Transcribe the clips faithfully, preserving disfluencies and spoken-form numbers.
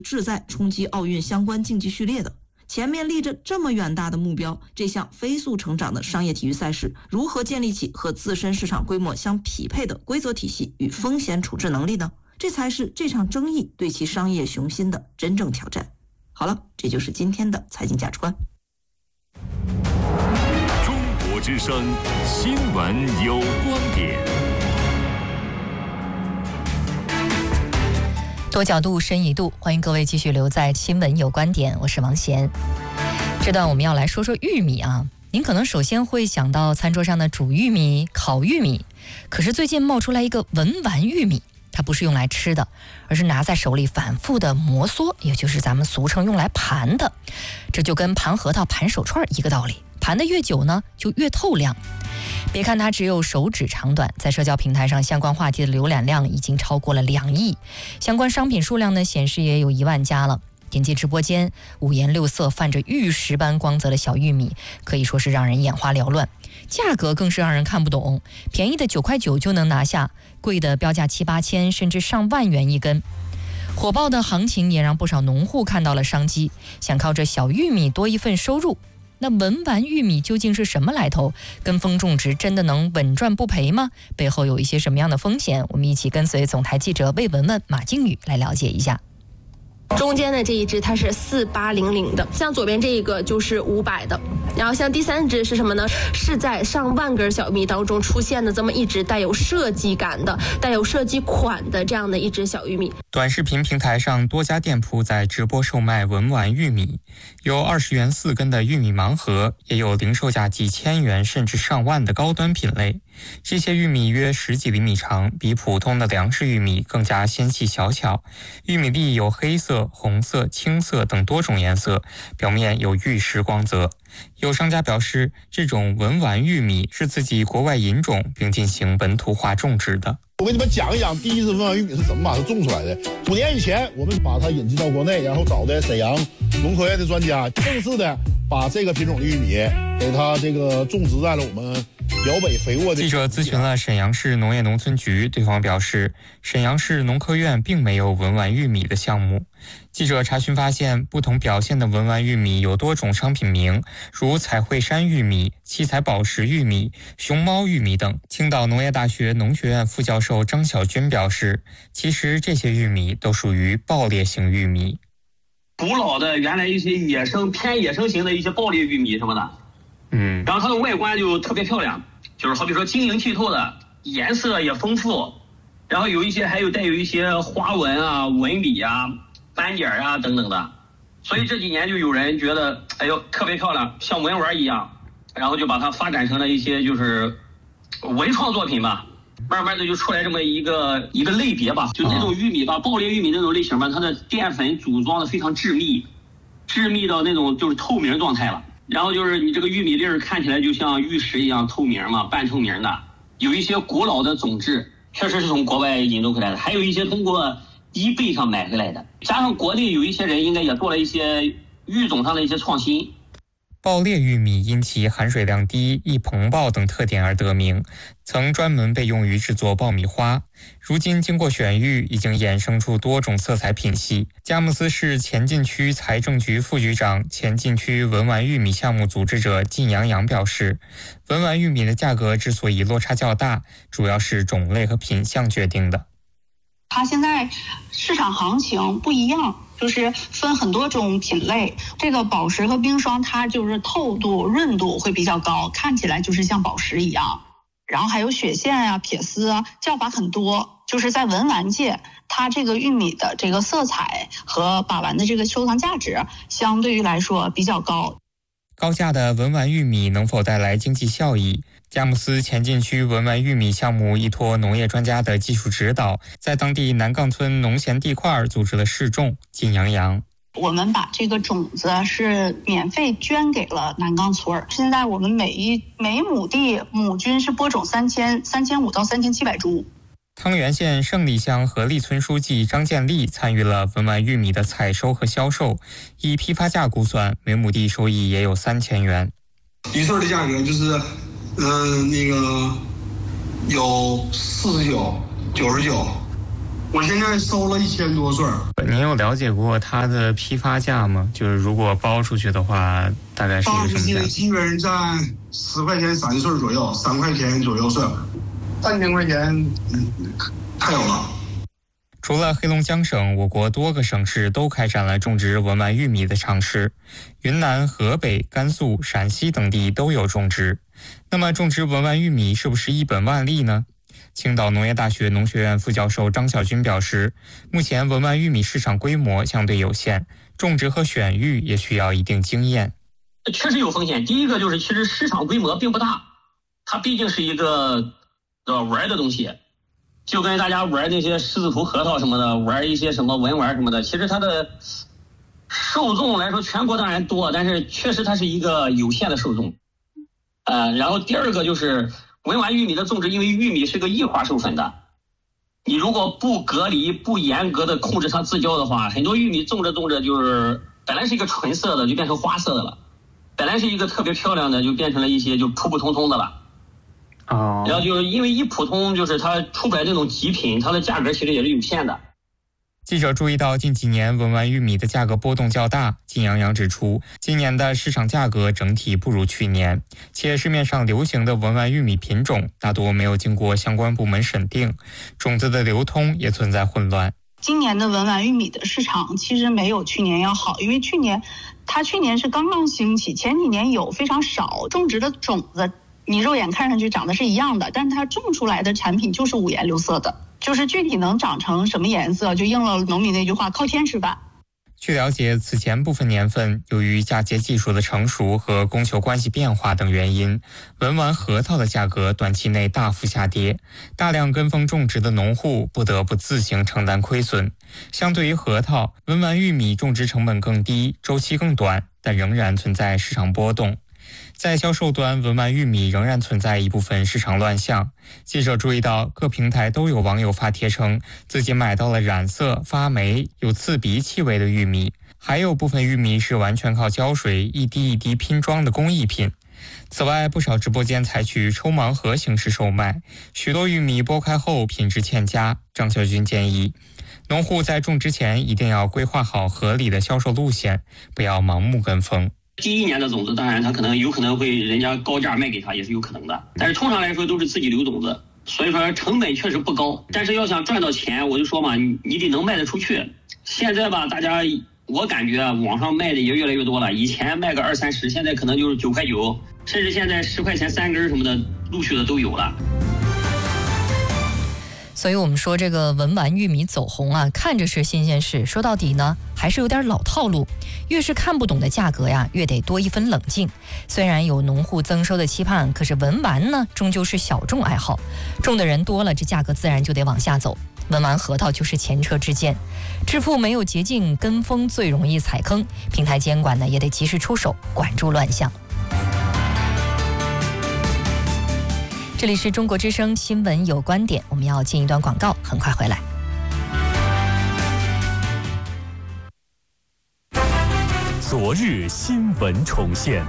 志在冲击奥运相关竞技序列的。前面立着这么远大的目标，这项飞速成长的商业体育赛事如何建立起和自身市场规模相匹配的规则体系与风险处置能力呢？这才是这场争议对其商业雄心的真正挑战。好了，这就是今天的财经价值观。 中国之声，新闻有观点。 多角度，深一度，欢迎各位继续留在新闻有观点，我是王贤。这段我们要来说说玉米啊，您可能首先会想到餐桌上的煮玉米、烤玉米，可是最近冒出来一个文玩玉米，它不是用来吃的，而是拿在手里反复的摩挲，也就是咱们俗称用来盘的。这就跟盘核桃、盘手串一个道理，盘得越久呢，就越透亮。别看它只有手指长短，在社交平台上相关话题的浏览量已经超过了两亿，相关商品数量呢显示也有一万家了。点击直播间，五颜六色、泛着玉石般光泽的小玉米，可以说是让人眼花缭乱，价格更是让人看不懂。便宜的九块九就能拿下，贵的标价七八千，甚至上万元一根。火爆的行情也让不少农户看到了商机，想靠着小玉米多一份收入。那文玩玉米究竟是什么来头？跟风种植真的能稳赚不赔吗？背后有一些什么样的风险？我们一起跟随总台记者魏文文、马靖宇来了解一下。 中间的这一只它是四八零零的，像左边这一个就是五百的，然后像第三只是什么呢？是在上万根小玉米当中出现的这么一只带有设计感的、带有设计款的这样的一只小玉米。 短视频平台上多家店铺在直播售卖文玩玉米，有二十元四根的玉米盲盒，也有零售价几千元甚至上万的高端品类。这些玉米约十几厘米长，比普通的粮食玉米更加纤细小巧。玉米粒有黑色、红色、青色等多种颜色，表面有玉石光泽。有商家表示，这种文玩玉米是自己国外引种并进行本土化种植的。 我给你们讲一讲第一只文玩玉米是怎么把它种出来的。五年以前，我们把它引进到国内，然后找的沈阳农科院的专家，正式的把这个品种的玉米给它这个种植在了我们辽北肥沃的。 记者咨询了沈阳市农业农村局，对方表示，沈阳市农科院并没有文玩玉米的项目。记者查询发现，不同表现的文玩玉米有多种商品名，如彩绘山玉米、七彩宝石玉米、熊猫玉米等。青岛农业大学农学院副教授张小军表示，其实这些玉米都属于爆裂型玉米。 古老的原来一些野生偏野生型的一些爆裂玉米什么的， 嗯， 然后它的外观就特别漂亮，就是好比说晶莹剔透的，颜色也丰富，然后有一些还有带有一些花纹啊、纹理啊、斑点啊等等的，所以这几年就有人觉得，哎呦特别漂亮，像文玩一样，然后就把它发展成了一些就是文创作品吧。慢慢的就出来这么一个一个类别吧，就那种玉米吧，爆裂玉米那种类型吧，它的淀粉组装的非常致密，致密到那种就是透明状态了。然后就是你这个玉米粒儿看起来就像玉石一样透明嘛，半透明的。有一些古老的种质，确实是从国外引入回来的，还有一些通过eBay上买回来的。加上国内有一些人应该也做了一些育种上的一些创新。 爆裂玉米因其含水量低、易膨爆等特点而得名，曾专门被用于制作爆米花。如今经过选育，已经衍生出多种色彩品系。佳木斯市前进区财政局副局长、前进区文玩玉米项目组织者靳阳阳表示，文玩玉米的价格之所以落差较大，主要是种类和品相决定的。 它现在市场行情不一样，就是分很多种品类。这个宝石和冰霜，它就是透度、润度会比较高，看起来就是像宝石一样。然后还有雪线啊、撇丝啊，叫法很多。就是在文玩界，它这个玉米的这个色彩和把玩的这个收藏价值，相对于来说比较高。 高价的文玩玉米能否带来经济效益？佳木斯前进区文玩玉米项目依托农业专家的技术指导，在当地南岗村农闲地块组织了试种。靳阳阳， 我们把这个种子是免费捐给了南岗村，现在我们每一每亩地亩均是播种三千三千五到三千七百株。 汤原县胜利乡合力村书记张建立参与了文玩玉米的采收和销售，以批发价估算，每亩地收益也有三千元。 一穗的价格就是，嗯、呃，那个有四十九、九十九， 我现在收了一千多穗儿。 您有了解过它的批发价吗？就是如果包出去的话，大概是一个什么价？ 包出去基本在十块钱三穗左右，三块钱左右穗，三千块钱，嗯，太有了。 除了黑龙江省，我国多个省市都开展了种植文玩玉米的尝试。云南、河北、甘肃、陕西等地都有种植。那么，种植文玩玉米是不是一本万利呢？青岛农业大学农学院副教授张晓军表示，目前文玩玉米市场规模相对有限，种植和选育也需要一定经验。 确实有风险。第一个就是，其实市场规模并不大，它毕竟是一个呃玩的东西。就跟大家玩那些狮子头核桃什么的，玩一些什么文玩什么的，其实它的受众来说，全国当然多，但是确实它是一个有限的受众。呃，然后第二个就是文玩玉米的种植，因为玉米是个异花授粉的，你如果不隔离、不严格的控制它自交的话，很多玉米种着种着就是本来是一个纯色的，就变成花色的了；本来是一个特别漂亮的，就变成了一些就普普通通的了。 哦， 然后就是因为一普通，就是它出不来这种极品，它的价格其实也是有限的。 记者注意到，近几年文玩玉米的价格波动较大。金洋洋指出，今年的市场价格整体不如去年，且市面上流行的文玩玉米品种大多没有经过相关部门审定，种子的流通也存在混乱。 今年的文玩玉米的市场其实没有去年要好，因为去年它去年是刚刚兴起，前几年有非常少种植的种子。你肉眼看上去长得是一样的，但是它种出来的产品就是五颜六色的，就是具体能长成什么颜色，就应了农民那句话，靠天吃饭。 据了解，此前部分年份由于嫁接技术的成熟和供求关系变化等原因，文玩核桃的价格短期内大幅下跌，大量跟风种植的农户不得不自行承担亏损。相对于核桃，文玩玉米种植成本更低，周期更短，但仍然存在市场波动。在销售端，文玩玉米仍然存在一部分市场乱象。记者注意到，各平台都有网友发帖称自己买到了染色、发霉、有刺鼻气味的玉米，还有部分玉米是完全靠胶水一滴一滴拼装的工艺品。此外，不少直播间采取抽盲盒形式售卖，许多玉米剥开后品质欠佳。张晓军建议，农户在种植前一定要规划好合理的销售路线，不要盲目跟风。 第一年的种子，当然它可能有可能会人家高价卖给他，也是有可能的。但是通常来说都是自己留种子，所以说成本确实不高。但是要想赚到钱，我就说嘛，你你得能卖得出去。现在吧，大家我感觉网上卖的也越来越多了。以前卖个二三十，现在可能就是九块九，甚至现在十块钱三根什么的，陆续的都有了。 所以我们说这个文玩玉米走红啊，看着是新鲜事，说到底呢还是有点老套路。越是看不懂的价格呀，越得多一分冷静。虽然有农户增收的期盼，可是文玩呢终究是小众爱好，种的人多了，这价格自然就得往下走。文玩核桃就是前车之鉴，致富没有捷径，跟风最容易踩坑。平台监管呢也得及时出手，管住乱象。这里是中国之声新闻有观点，我们要进一段广告，很快回来。 昨日新闻重现。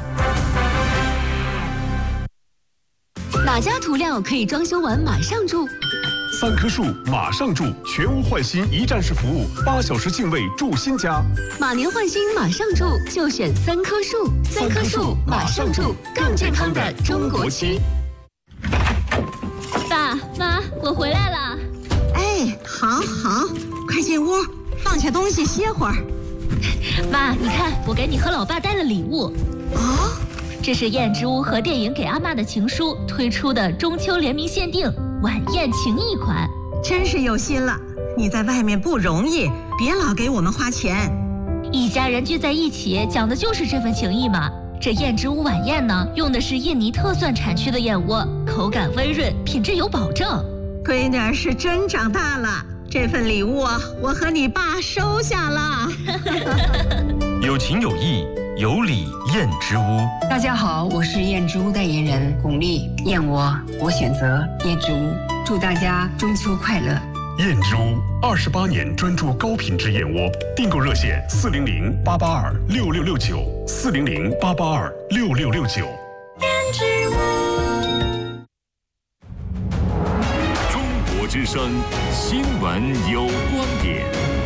哪家涂料可以装修完马上住？ 三棵树马上住，全屋换新一站式服务，八小时净位住新家。 马年换新马上住，就选三棵树。三棵树马上住，更健康的中国区。 爸妈，我回来了。 哎，好好，快进屋，放下东西歇会儿。 妈，你看，我给你和老爸带了礼物。 哦， 这是燕之屋和电影《给阿嬷的情书》推出的中秋联名限定晚宴情谊款， 真是有心了。你在外面不容易，别老给我们花钱。 一家人聚在一起，讲的就是这份情谊嘛。这燕之屋晚宴呢，用的是印尼特蒜产区的燕窝，口感温润，品质有保证。 闺女儿是真长大了，这份礼物啊，我和你爸收下了。 有情有义，有礼燕之屋。 大家好，我是燕之屋代言人巩俐。燕窝，我选择燕之屋。祝大家中秋快乐。 燕之屋二十八年专注高品质燕窝，订购热线四零零八八二六六六九四零零八八二六六六九。 中国之声新闻有观点。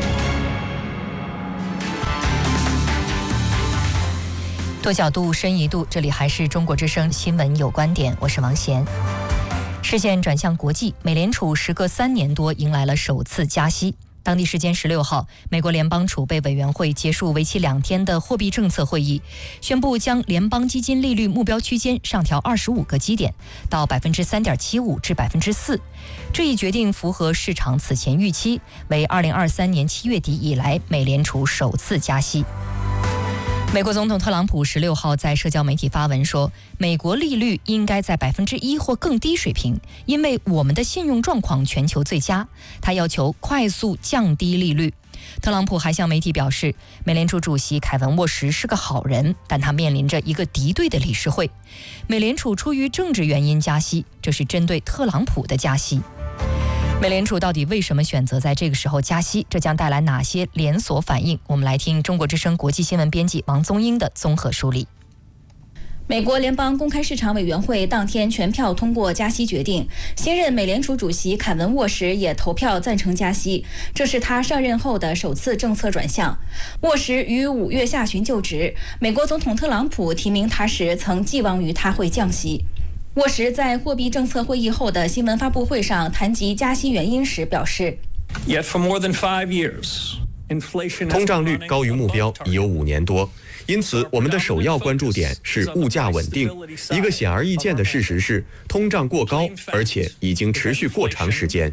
多角度、深一度，这里还是中国之声新闻有观点，我是王贤。视线转向国际，美联储时隔三年多迎来了首次加息。当地时间十六号，美国联邦储备委员会结束为期两天的货币政策会议，宣布将联邦基金利率目标区间上调二十五个基点，到百分之三点七五至百分之四。这一决定符合市场此前预期，为二零二三年七月底以来美联储首次加息。美国总统特朗普十六号在社交媒体发文说，美国利率应该在百分之一或更低水平，因为我们的信用状况全球最佳。他要求快速降低利率。特朗普还向媒体表示，美联储主席凯文沃什是个好人，但他面临着一个敌对的理事会。美联储出于政治原因加息，这是针对特朗普的加息。美联储到底为什么选择在这个时候加息？这将带来哪些连锁反应？我们来听中国之声国际新闻编辑王宗英的综合梳理。 美国联邦公开市场委员会当天全票通过加息决定，新任美联储主席凯文沃什也投票赞成加息，这是他上任后的首次政策转向。沃什于五月下旬就职，美国总统特朗普提名他时曾寄望于他会降息。沃什在货币政策会议后的新闻发布会上谈及加息原因时表示， Yet for more than five years, 通胀率高于目标已有五年多，因此我们的首要关注点是物价稳定。一个显而易见的事实是，通胀过高，而且已经持续过长时间。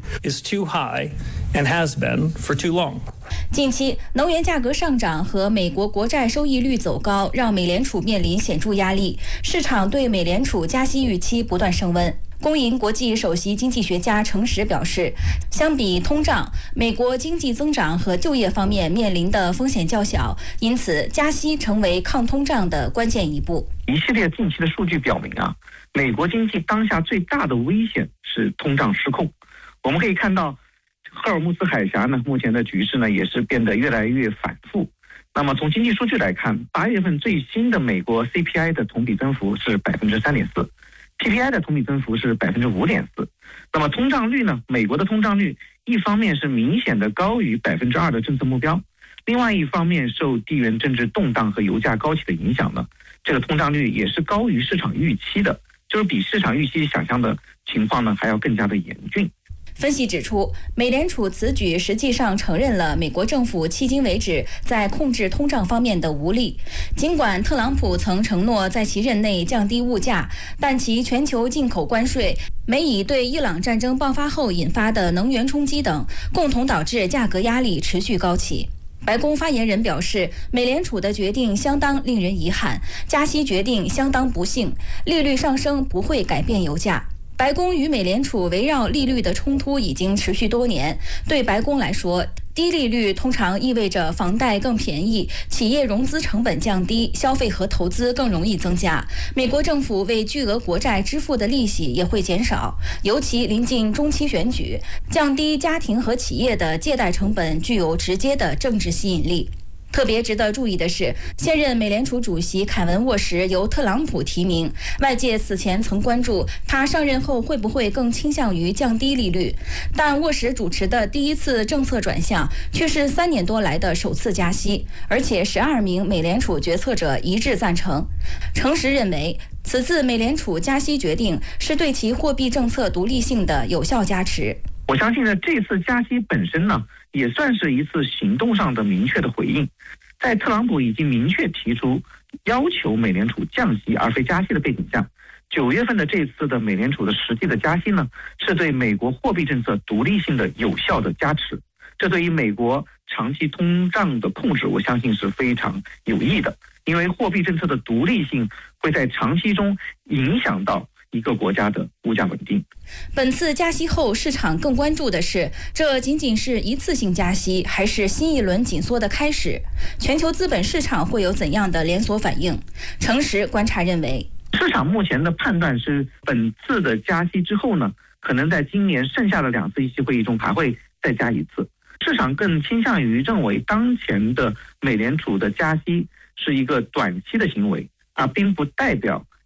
近期能源价格上涨和美国国债收益率走高，让美联储面临显著压力，市场对美联储加息预期不断升温。公银国际首席经济学家程实表示，相比通胀，美国经济增长和就业方面面临的风险较小，因此加息成为抗通胀的关键一步。 一系列近期的数据表明啊，美国经济当下最大的危险是通胀失控。我们可以看到，赫尔木斯海峡呢，目前的局势呢也是变得越来越反复。那么从经济数据来看，八月份最新的美国 C P I 的同比增幅是百分之三点四。P P I 的同比增幅是百分之五点四，那么通胀率呢？美国的通胀率一方面是明显的高于百分之二的政策目标，另外一方面受地缘政治动荡和油价高企的影响呢，这个通胀率也是高于市场预期的，就是比市场预期想象的情况呢还要更加的严峻。 分析指出，美联储此举实际上承认了美国政府迄今为止在控制通胀方面的无力。尽管特朗普曾承诺在其任内降低物价，但其全球进口关税、美以对伊朗战争爆发后引发的能源冲击等，共同导致价格压力持续高企。白宫发言人表示，美联储的决定相当令人遗憾，加息决定相当不幸，利率上升不会改变油价。白宫与美联储围绕利率的冲突已经持续多年。对白宫来说，低利率通常意味着房贷更便宜，企业融资成本降低，消费和投资更容易增加。美国政府为巨额国债支付的利息也会减少，尤其临近中期选举，降低家庭和企业的借贷成本具有直接的政治吸引力。特别值得注意的是，现任美联储主席凯文沃什由特朗普提名，外界此前曾关注他上任后会不会更倾向于降低利率，但沃什主持的第一次政策转向却是三年多来的首次加息，而且十二名美联储决策者一致赞成。程实认为，此次美联储加息决定是对其货币政策独立性的有效加持。 我相信呢，这次加息本身呢，也算是一次行动上的明确的回应。在特朗普已经明确提出要求美联储降息而非加息的背景下，九月份的这次的美联储的实际的加息呢，是对美国货币政策独立性的有效的加持。这对于美国长期通胀的控制，我相信是非常有益的，因为货币政策的独立性会在长期中影响到一个国家的物价稳定。 本次加息后，市场更关注的是，这仅仅是一次性加息，还是新一轮紧缩的开始？全球资本市场会有怎样的连锁反应？程实观察认为， 市场目前的判断是，本次的加息之后呢，可能在今年剩下的两次议息会议中还会再加一次。市场更倾向于认为，当前的美联储的加息是一个短期的行为，而并不代表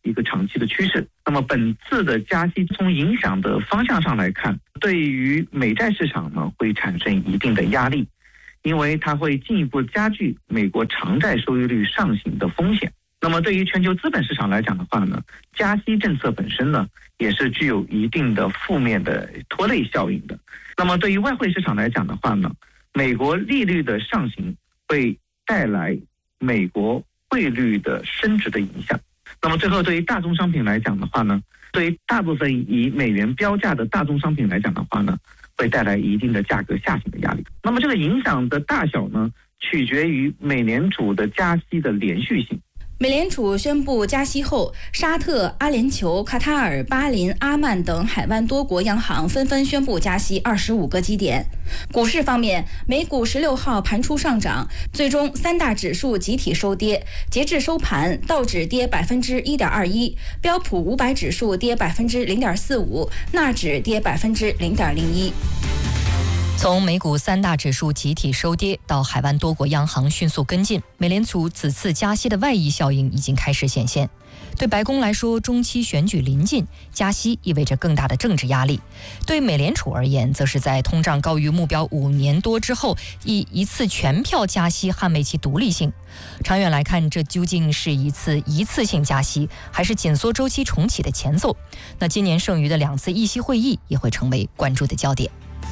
一个长期的趋势。那么本次的加息从影响的方向上来看，对于美债市场呢会产生一定的压力，因为它会进一步加剧美国长债收益率上行的风险。那么对于全球资本市场来讲的话呢，加息政策本身呢也是具有一定的负面的拖累效应的。那么对于外汇市场来讲的话呢，美国利率的上行会带来美国汇率的升值的影响。那么最后对于大宗商品来讲的话呢，对于大部分以美元标价的大宗商品来讲的话呢，会带来一定的价格下行的压力。那么这个影响的大小呢，取决于美联储的加息的连续性。 美联储宣布加息后，沙特、阿联酋、卡塔尔、巴林、阿曼等海湾多国央行纷纷宣布加息二十五个基点。股市方面，美股十六号盘初上涨，最终三大指数集体收跌。截至收盘，道指跌百分之一点二一，标普五百指数跌百分之零点四五，纳指跌百分之零点零一。 从美股三大指数集体收跌到海湾多国央行迅速跟进，美联储此次加息的外溢效应已经开始显现。对白宫来说，中期选举临近，加息意味着更大的政治压力；对美联储而言，则是在通胀高于目标五年多之后，以一次全票加息捍卫其独立性。长远来看，这究竟是一次一次性加息，还是紧缩周期重启的前奏？那今年剩余的两次议息会议也会成为关注的焦点。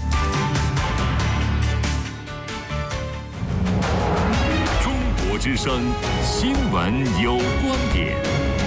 之声新闻有观点。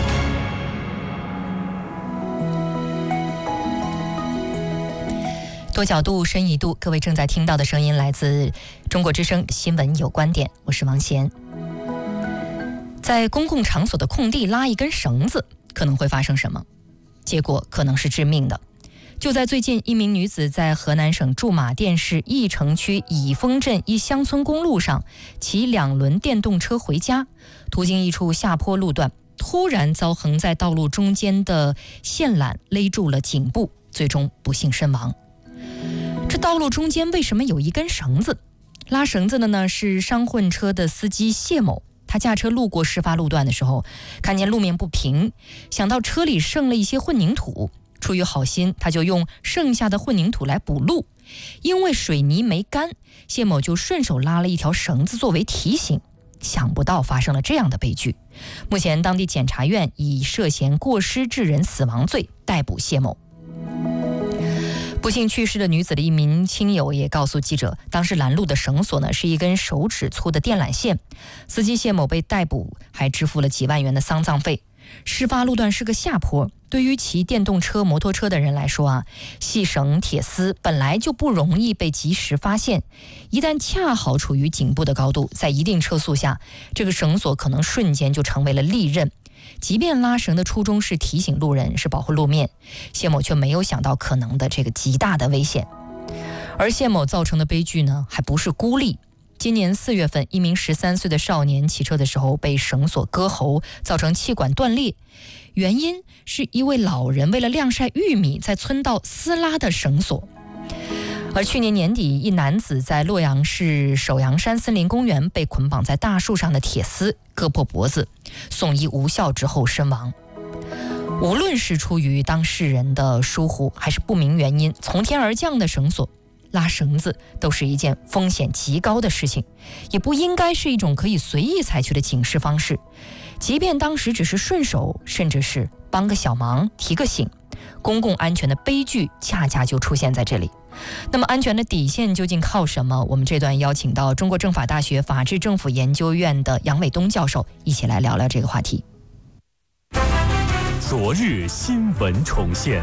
多角度、深一度，各位正在听到的声音来自中国之声新闻有观点，我是王贤。在公共场所的空地拉一根绳子，可能会发生什么？结果可能是致命的。就在最近，一名女子在河南省驻马店市义城区乙峰镇一乡村公路上骑两轮电动车回家，途经一处下坡路段，突然遭横在道路中间的线缆勒住了颈部，最终不幸身亡。这道路中间为什么有一根绳子？拉绳子的呢是商混车的司机谢某。他驾车路过事发路段的时候，看见路面不平，想到车里剩了一些混凝土，出于好心，他就用剩下的混凝土来补路。因为水泥没干，谢某就顺手拉了一条绳子作为提醒。想不到发生了这样的悲剧。目前当地检察院以涉嫌过失致人死亡罪逮捕谢某。不幸去世的女子的一名亲友也告诉记者，当时拦路的绳索呢是一根手指粗的电缆线。司机谢某被逮捕，还支付了几万元的丧葬费。事发路段是个下坡，对于骑电动车、摩托车的人来说啊，细绳、铁丝本来就不容易被及时发现，一旦恰好处于颈部的高度，在一定车速下，这个绳索可能瞬间就成为了利刃。即便拉绳的初衷是提醒路人，是保护路面，谢某却没有想到可能的这个极大的危险。而谢某造成的悲剧呢，还不是孤立。今年四月份，一名十三岁的少年骑车的时候被绳索割喉，造成气管断裂，原因是一位老人为了晾晒玉米在村道撕拉的绳索。而去年年底，一男子在洛阳市首阳山森林公园被捆绑在大树上的铁丝割破脖子，送医无效之后身亡。无论是出于当事人的疏忽，还是不明原因从天而降的绳索，拉绳子都是一件风险极高的事情，也不应该是一种可以随意采取的警示方式。即便当时只是顺手，甚至是帮个小忙、提个醒，公共安全的悲剧恰恰就出现在这里。那么安全的底线究竟靠什么？我们这段邀请到中国政法大学法治政府研究院的杨伟东教授一起来聊聊这个话题。 昨日新闻重现。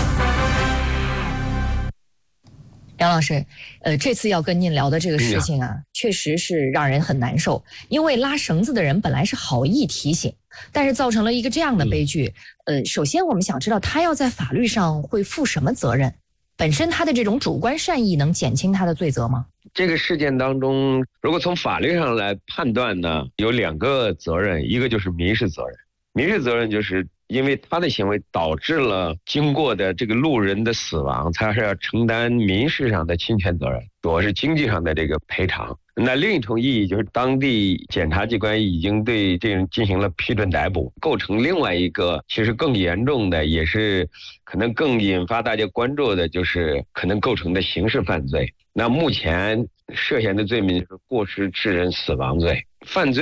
杨老师，呃，这次要跟您聊的这个事情啊，确实是让人很难受。因为拉绳子的人本来是好意提醒，但是造成了一个这样的悲剧。呃，首先我们想知道他要在法律上会负什么责任？本身他的这种主观善意能减轻他的罪责吗？ 这个事件当中，如果从法律上来判断呢，有两个责任，一个就是民事责任。民事责任就是因为他的行为导致了经过的这个路人的死亡，他是要承担民事上的侵权责任，主要是经济上的这个赔偿。 那另一重意义就是当地检察机关已经对这人进行了批准逮捕，构成另外一个其实更严重的，也是可能更引发大家关注的，就是可能构成的刑事犯罪。那目前涉嫌的罪名是过失致人死亡罪，犯罪